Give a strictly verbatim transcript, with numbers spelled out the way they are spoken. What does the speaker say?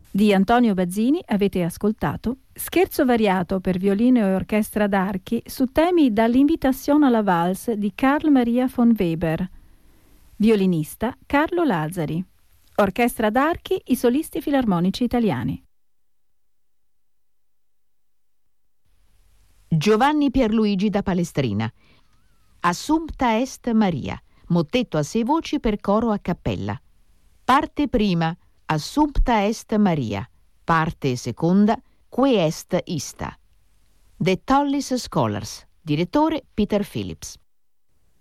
Di Antonio Bazzini avete ascoltato Scherzo variato per violino e orchestra d'archi su temi dall'Invitation alla Valse di Carl Maria von Weber. Violinista Carlo Lazzari. Orchestra d'archi i solisti filarmonici italiani. Giovanni Pierluigi da Palestrina. Assumpta est Maria, mottetto a sei voci per coro a cappella. Parte prima, Assumpta est Maria. Parte seconda, Que est ista. The Tallis Scholars. Direttore Peter Phillips.